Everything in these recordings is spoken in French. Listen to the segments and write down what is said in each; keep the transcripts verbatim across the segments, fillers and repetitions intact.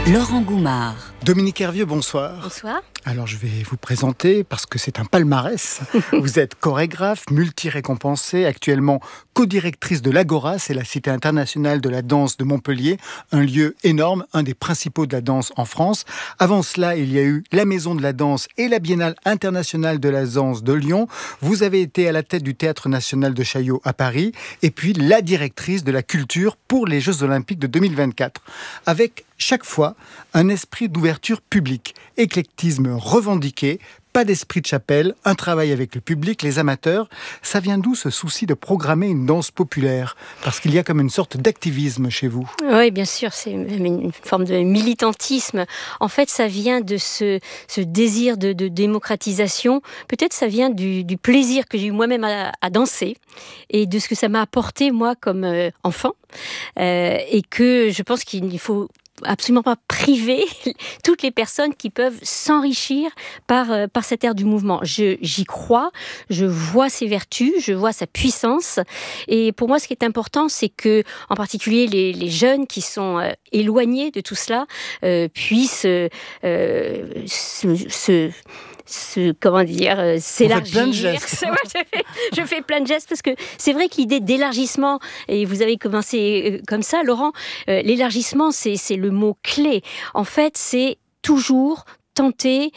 Laurent Goumard. Dominique Hervieux, bonsoir. Bonsoir. Alors je vais vous présenter parce que c'est un palmarès. Vous êtes chorégraphe, multi-récompensée, actuellement co-directrice de l'Agora, c'est la Cité internationale de la danse de Montpellier, un lieu énorme, un des principaux de la danse en France. Avant cela, il y a eu la Maison de la Danse et la Biennale internationale de la danse de Lyon. Vous avez été à la tête du Théâtre national de Chaillot à Paris et puis la directrice de la culture pour les Jeux olympiques de deux mille vingt-quatre. Avec chaque fois un esprit d'ouverture publique, éclectisme revendiqué, pas d'esprit de chapelle, un travail avec le public, les amateurs. Ça vient d'où ce souci de programmer une danse populaire ? Parce qu'il y a comme une sorte d'activisme chez vous. Oui, bien sûr, c'est une forme de militantisme. En fait, ça vient de ce, ce désir de, de démocratisation. Peut-être ça vient du, du plaisir que j'ai eu moi-même à, à danser et de ce que ça m'a apporté, moi, comme euh, enfant. Euh, et que je pense qu'il faut absolument pas priver toutes les personnes qui peuvent s'enrichir par, euh, par cette ère du mouvement. Je, j'y crois, je vois ses vertus, je vois sa puissance. Et pour moi, ce qui est important, c'est que, en particulier, les, les jeunes qui sont euh, éloignés de tout cela euh, puissent euh, se... se Se, comment dire, euh, s'élargir. Plein de gestes. je, fais, je fais plein de gestes parce que c'est vrai que l'idée d'élargissement, et vous avez commencé euh, comme ça, Laurent, euh, l'élargissement, c'est, c'est le mot clé. En fait, c'est toujours tenter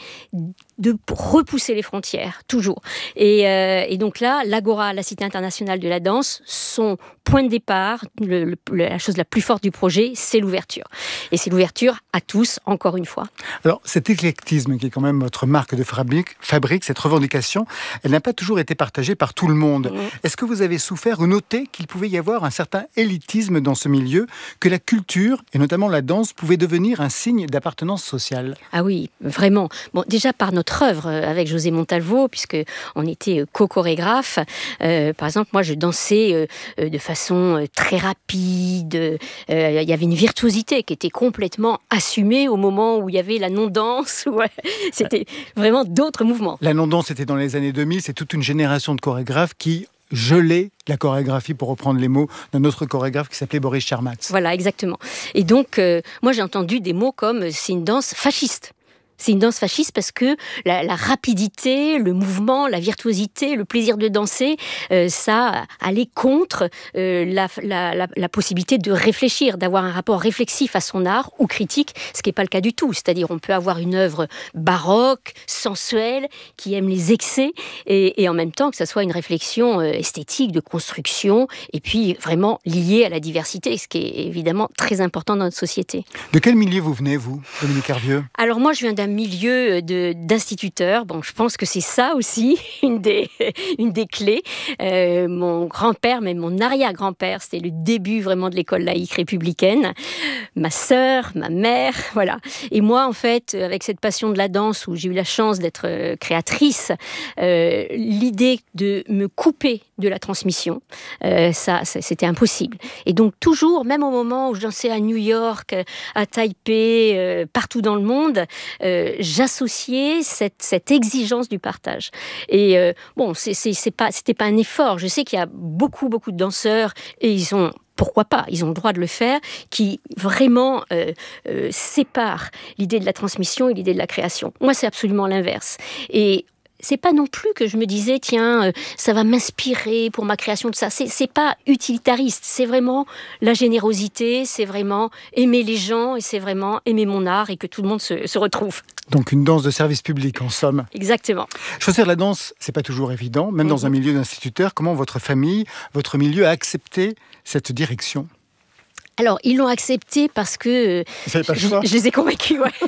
de repousser les frontières, toujours. Et, euh, et donc là, l'Agora, la Cité internationale de la danse, son point de départ, le, le, la chose la plus forte du projet, c'est l'ouverture. Et c'est l'ouverture à tous, encore une fois. Alors, cet éclectisme qui est quand même votre marque de fabrique, fabrique cette revendication, elle n'a pas toujours été partagée par tout le monde. Mmh. Est-ce que vous avez souffert ou noté qu'il pouvait y avoir un certain élitisme dans ce milieu, que la culture, et notamment la danse, pouvait devenir un signe d'appartenance sociale ? Ah oui, vraiment. Bon, déjà par notre œuvre avec José Montalvo, puisque on était co-chorégraphe. Euh, par exemple, moi, je dansais euh, de façon très rapide. Euh, il y avait une virtuosité qui était complètement assumée au moment où il y avait la non-danse. Ouais. C'était vraiment d'autres mouvements. La non-danse, c'était dans les années deux mille. C'est toute une génération de chorégraphes qui gelait la chorégraphie, pour reprendre les mots d'un autre chorégraphe qui s'appelait Boris Chermatz. Voilà, exactement. Et donc, euh, moi, j'ai entendu des mots comme « c'est une danse fasciste ». C'est une danse fasciste parce que la, la rapidité, le mouvement, la virtuosité, le plaisir de danser, euh, ça allait contre euh, la, la, la, la possibilité de réfléchir, d'avoir un rapport réflexif à son art ou critique, ce qui n'est pas le cas du tout. C'est-à-dire on peut avoir une œuvre baroque, sensuelle, qui aime les excès, et, et en même temps que ça soit une réflexion euh, esthétique, de construction, et puis vraiment liée à la diversité, ce qui est évidemment très important dans notre société. De quel milieu vous venez, vous, Dominique Hervieux ? Alors moi, je viens d'un milieu de, d'instituteurs. Bon, je pense que c'est ça aussi, une des, une des clés. Euh, mon grand-père, même mon arrière-grand-père, c'était le début vraiment de l'école laïque républicaine. Ma sœur, ma mère, voilà. Et moi, en fait, avec cette passion de la danse, où j'ai eu la chance d'être créatrice, euh, l'idée de me couper de la transmission, euh, ça, ça, c'était impossible. Et donc, toujours, même au moment où je dansais à New York, à Taipei, euh, partout dans le monde, euh, j'associais cette, cette exigence du partage. Et euh, bon, c'est, c'est, c'est pas, c'était pas un effort. Je sais qu'il y a beaucoup, beaucoup de danseurs, et ils ont pourquoi pas, ils ont le droit de le faire, qui vraiment euh, euh, séparent l'idée de la transmission et l'idée de la création. Moi, c'est absolument l'inverse. Et c'est pas non plus que je me disais, tiens, euh, ça va m'inspirer pour ma création de ça. C'est, c'est pas utilitariste, c'est vraiment la générosité, c'est vraiment aimer les gens et c'est vraiment aimer mon art et que tout le monde se, se retrouve. Donc une danse de service public, en somme. Exactement. Choisir la danse, c'est pas toujours évident, même mmh. dans un milieu d'instituteurs. Comment votre famille, votre milieu a accepté cette direction ? Alors, ils l'ont accepté parce que Vous pas le choix. je, je les ai convaincus, ouais.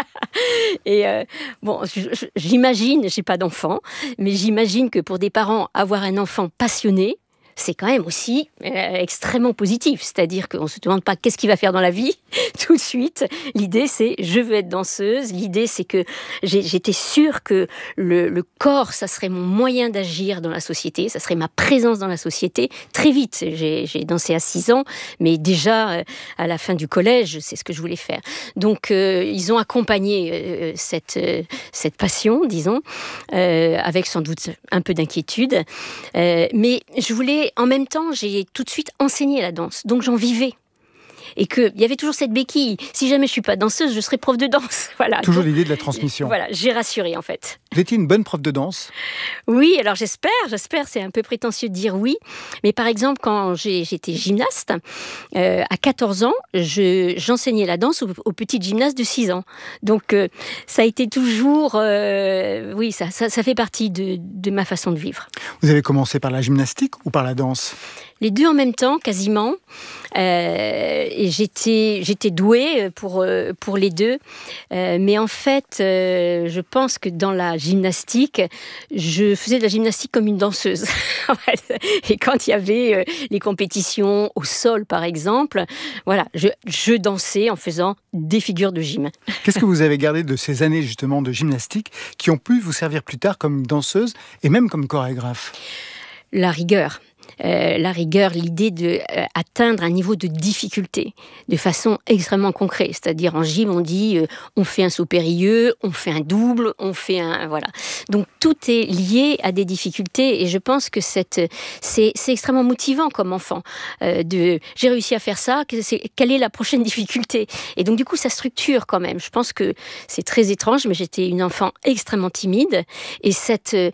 Et euh, bon, je, j'imagine, j'ai pas d'enfant, mais j'imagine que pour des parents, avoir un enfant passionné, c'est quand même aussi euh, extrêmement positif. C'est-à-dire qu'on ne se demande pas qu'est-ce qu'il va faire dans la vie tout de suite. L'idée, c'est je veux être danseuse. L'idée, c'est que j'ai, j'étais sûre que le, le corps, ça serait mon moyen d'agir dans la société. Ça serait ma présence dans la société. Très vite, j'ai, j'ai dansé à six ans, mais déjà, euh, à la fin du collège, c'est ce que je voulais faire. Donc, euh, ils ont accompagné euh, cette, euh, cette passion, disons, euh, avec sans doute un peu d'inquiétude. Euh, mais je voulais, en même temps, j'ai tout de suite enseigné la danse. Donc, j'en vivais. et qu'il y avait toujours cette béquille. Si jamais je suis pas danseuse, je serai prof de danse. Voilà. Toujours Donc, l'idée de la transmission. Voilà, j'ai rassuré en fait. Vous étiez une bonne prof de danse? Oui, alors j'espère, j'espère, c'est un peu prétentieux de dire oui. Mais par exemple, quand j'ai, j'étais gymnaste, euh, à quatorze ans, je, j'enseignais la danse aux, aux petites gymnastes de six ans. Donc euh, ça a été toujours, euh, oui, ça, ça, ça fait partie de, de ma façon de vivre. Vous avez commencé par la gymnastique ou par la danse? Les deux en même temps, quasiment. Euh, et j'étais, j'étais douée pour, pour les deux. Euh, mais en fait, euh, je pense que dans la gymnastique, je faisais de la gymnastique comme une danseuse. Et quand il y avait euh, les compétitions au sol, par exemple, voilà, je, je dansais en faisant des figures de gym. Qu'est-ce que vous avez gardé de ces années justement de gymnastique qui ont pu vous servir plus tard comme danseuse et même comme chorégraphe? La rigueur. Euh, la rigueur, l'idée d'atteindre euh, un niveau de difficulté de façon extrêmement concrète. C'est-à-dire en gym, on dit euh, on fait un saut périlleux, on fait un double, on fait un... Voilà. Donc tout est lié à des difficultés et je pense que cette, c'est, c'est extrêmement motivant comme enfant. Euh, de, j'ai réussi à faire ça, c'est, quelle est la prochaine difficulté? Et donc du coup, ça structure quand même. Je pense que c'est très étrange, mais j'étais une enfant extrêmement timide et cette... Euh,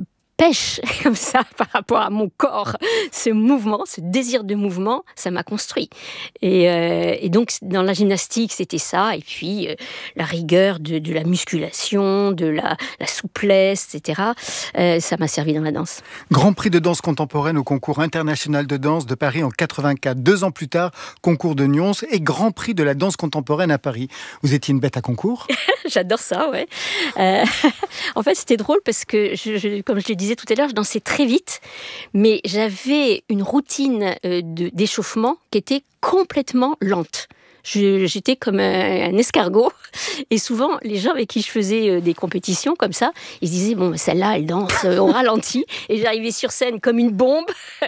pêche comme ça par rapport à mon corps, ce mouvement, ce désir de mouvement, ça m'a construit. Et, euh, et donc dans la gymnastique, c'était ça. Et puis euh, la rigueur de, de la musculation, de la, la souplesse, et cetera. Euh, ça m'a servi dans la danse. Grand prix de danse contemporaine au concours international de danse de Paris en quatre-vingt-quatre. Deux ans plus tard, concours de Nyons et grand prix de la danse contemporaine à Paris. Vous étiez une bête à concours? J'adore ça, ouais. Euh, en fait, c'était drôle parce que, je, je, comme je le disais tout à l'heure, je dansais très vite, mais j'avais une routine euh, de, d'échauffement qui était complètement lente. Je, j'étais comme un, un escargot et souvent les gens avec qui je faisais euh, des compétitions comme ça, ils se disaient bon celle-là elle danse euh, au ralenti et j'arrivais sur scène comme une bombe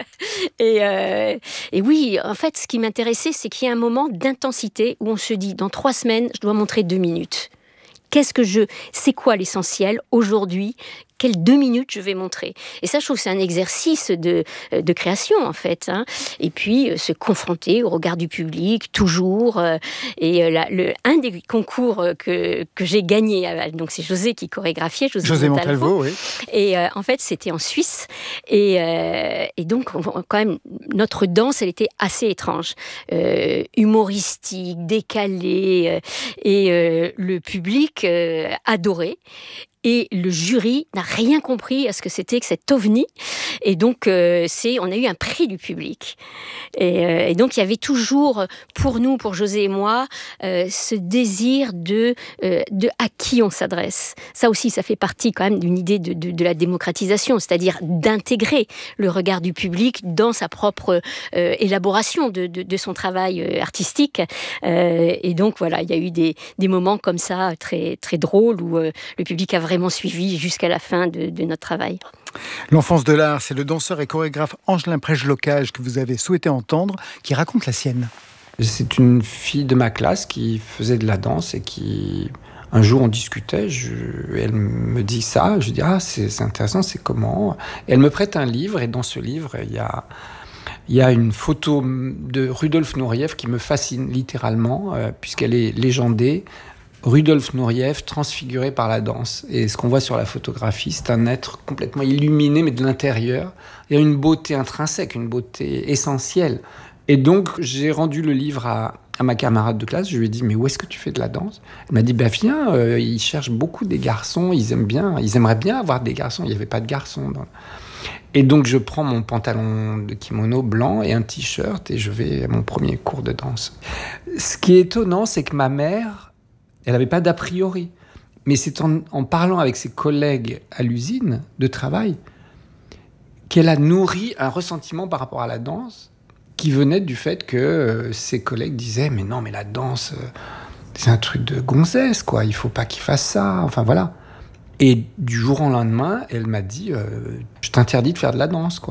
et, euh, et oui en fait ce qui m'intéressait c'est qu'il y a un moment d'intensité où on se dit dans trois semaines je dois montrer deux minutes. Qu'est-ce que je, c'est quoi l'essentiel aujourd'hui? Quelles deux minutes je vais montrer? Et ça, je trouve que c'est un exercice de, de création, en fait. Hein. Et puis, euh, se confronter au regard du public, toujours. Euh, et euh, la, le, un des concours que, que j'ai gagné, euh, donc c'est José qui chorégraphiait, José, José Montalvo, Montalvo, oui. Et euh, en fait, c'était en Suisse. Et, euh, et donc, on, quand même, notre danse, elle était assez étrange. Euh, humoristique, décalée. Euh, et euh, le public euh, adorait. Et le jury n'a rien compris à ce que c'était que cet ovni. Et donc, euh, c'est, on a eu un prix du public. Et, euh, et donc, il y avait toujours, pour nous, pour José et moi, euh, ce désir de, euh, de à qui on s'adresse. Ça aussi, ça fait partie quand même d'une idée de, de, de la démocratisation, c'est-à-dire d'intégrer le regard du public dans sa propre euh, élaboration de, de, de son travail euh, artistique. Euh, et donc, voilà, il y a eu des, des moments comme ça, très, très drôles, où euh, le public a vraiment suivi jusqu'à la fin de, de notre travail. L'enfance de l'art, c'est le danseur et chorégraphe Angelin Prège-Locage que vous avez souhaité entendre, qui raconte la sienne. C'est une fille de ma classe qui faisait de la danse et qui, un jour on discutait, je, elle me dit ça, je dis ah c'est, c'est intéressant, c'est comment? Et elle me prête un livre et dans ce livre il y a Il y a une photo de Rudolf Nureyev qui me fascine littéralement, euh, puisqu'elle est légendée. Rudolf Nureyev transfiguré par la danse. Et ce qu'on voit sur la photographie, c'est un être complètement illuminé, mais de l'intérieur. Il y a une beauté intrinsèque, une beauté essentielle. Et donc, j'ai rendu le livre à, à ma camarade de classe. Je lui ai dit, mais où est-ce que tu fais de la danse? Elle m'a dit, ben viens, euh, ils cherchent beaucoup des garçons, ils aiment bien, ils aimeraient bien avoir des garçons. Il n'y avait pas de garçons dans... Et donc, je prends mon pantalon de kimono blanc et un t-shirt et je vais à mon premier cours de danse. Ce qui est étonnant, c'est que ma mère, elle n'avait pas d'a priori. Mais c'est en, en parlant avec ses collègues à l'usine de travail qu'elle a nourri un ressentiment par rapport à la danse qui venait du fait que euh, ses collègues disaient « Mais non, mais la danse, euh, c'est un truc de gonzesse, quoi. Il ne faut pas qu'il fasse ça. » Enfin, voilà. Et du jour au lendemain, elle m'a dit euh, « Je t'interdis de faire de la danse, quoi. »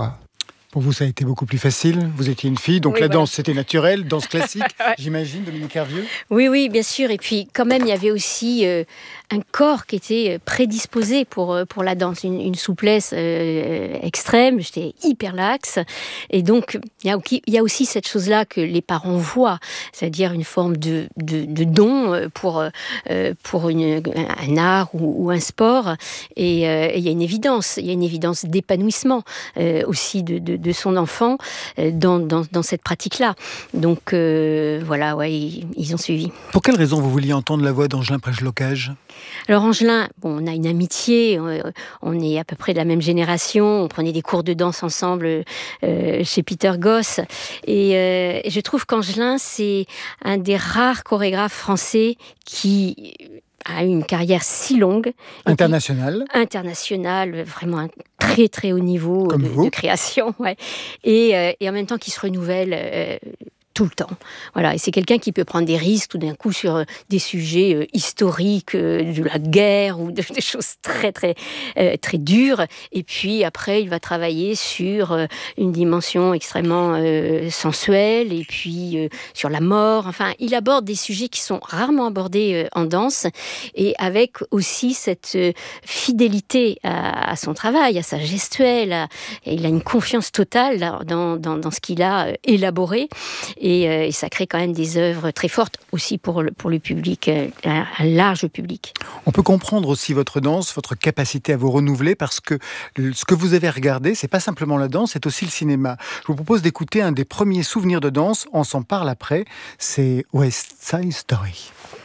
Pour vous, ça a été beaucoup plus facile. Vous étiez une fille, donc oui, la voilà. danse, c'était naturel, danse classique, ouais. J'imagine, Dominique Hervieux. Oui, oui, bien sûr. Et puis, quand même, il y avait aussi euh, un corps qui était prédisposé pour, pour la danse, une, une souplesse euh, extrême. J'étais hyper laxe. Et donc, il y a, il y a aussi cette chose-là que les parents voient, c'est-à-dire une forme de, de, de don pour, euh, pour une, un art ou, ou un sport. Et, euh, et il y a une évidence, il y a une évidence d'épanouissement euh, aussi de, de, de son enfant euh, dans, dans, dans cette pratique-là. Donc, euh, voilà, ouais, ils, ils ont suivi. Pour quelle raison vous vouliez entendre la voix d'Angelin Prège-Locage ? Alors Angelin, bon, on a une amitié, on est à peu près de la même génération, on prenait des cours de danse ensemble euh, chez Peter Goss, et, euh, et je trouve qu'Angelin, c'est un des rares chorégraphes français qui a eu une carrière si longue. Internationale. Internationale, vraiment un très très haut niveau Comme de, vous. de création, ouais. et, euh, et en même temps qui se renouvelle euh, tout le temps. Voilà, et c'est quelqu'un qui peut prendre des risques tout d'un coup sur euh, des sujets euh, historiques, euh, de la guerre ou de, des choses très très euh, très dures. Et puis après, il va travailler sur euh, une dimension extrêmement euh, sensuelle et puis euh, sur la mort. Enfin, il aborde des sujets qui sont rarement abordés euh, en danse et avec aussi cette euh, fidélité à, à son travail, à sa gestuelle. À, et il a une confiance totale là, dans, dans, dans ce qu'il a euh, élaboré. Et, euh, et ça crée quand même des œuvres très fortes aussi pour le, pour le public, euh, un large public. On peut comprendre aussi votre danse, votre capacité à vous renouveler, parce que ce que vous avez regardé, c'est pas simplement la danse, c'est aussi le cinéma. Je vous propose d'écouter un des premiers souvenirs de danse, on s'en parle après, c'est West Side Story.